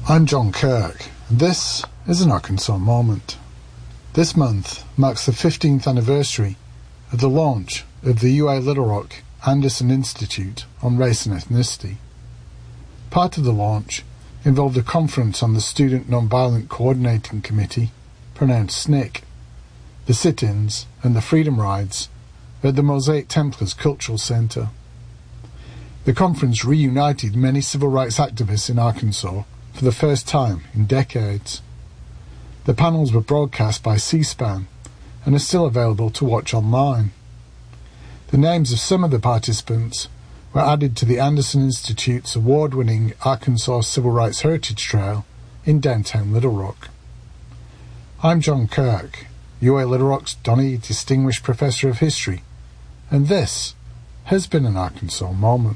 I'm John Kirk, and this is an Arkansas Moment. This month marks the 15th anniversary of the launch of the UA Little Rock Anderson Institute on Race and Ethnicity. Part of the launch involved a conference on the Student Nonviolent Coordinating Committee, pronounced SNCC, the sit-ins and the freedom rides at the Mosaic Templars Cultural Center. The conference reunited many civil rights activists in Arkansas for the first time in decades. The panels were broadcast by C-SPAN and are still available to watch online. The names of some of the participants were added to the Anderson Institute's award-winning Arkansas Civil Rights Heritage Trail in downtown Little Rock. I'm John Kirk, UA Little Rock's Donny Distinguished Professor of History, and this has been an Arkansas Moment.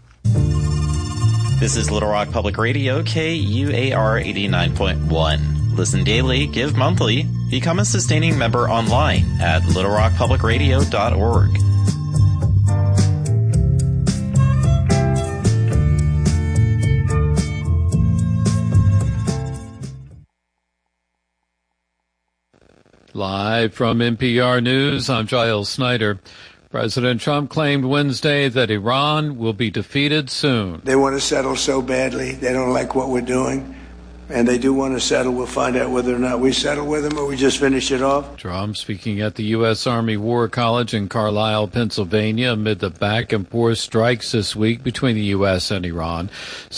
This is Little Rock Public Radio, KUAR 89.1. Listen daily, give monthly, become a sustaining member online at littlerockpublicradio.org. Live from NPR News, I'm Giles Snyder. President Trump claimed Wednesday that Iran will be defeated soon. They want to settle so badly. They don't like what we're doing. And they do want to settle. We'll find out whether or not we settle with them or we just finish it off. Trump speaking at the U.S. Army War College in Carlisle, Pennsylvania, amid the back-and-forth strikes this week between the U.S. and Iran.